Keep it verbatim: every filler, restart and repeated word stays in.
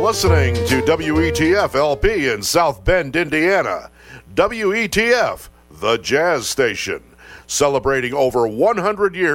listening to W E T F L P in South Bend, Indiana. W E T F, the Jazz Station, celebrating over one hundred years